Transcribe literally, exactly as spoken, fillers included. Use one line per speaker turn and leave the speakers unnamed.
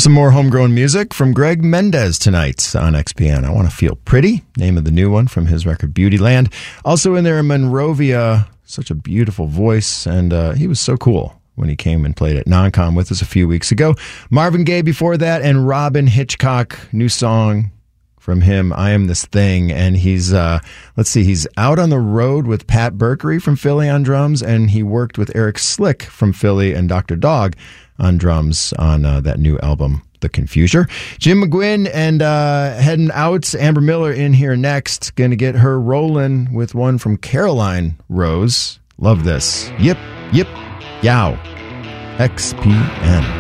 Here's some more homegrown music from Greg Mendez tonight on X P N. I Want to Feel Pretty, name of the new one from his record Beautyland. Also in there, Monrovia, such a beautiful voice, and uh, he was so cool when he came and played at Non-Com with us a few weeks ago. Marvin Gaye before that, and Robin Hitchcock, new song from him, I Am This Thing. And he's, uh, let's see, he's out on the road with Pat Berkery from Philly on drums, and he worked with Eric Slick from Philly and Doctor Dog on drums on uh, that new album, The Confuser. Jim McGuinn and uh, heading out. Amber Miller in here next. Going to get her rolling with one from Caroline Rose. Love this. Yip, yip, yow. X P N.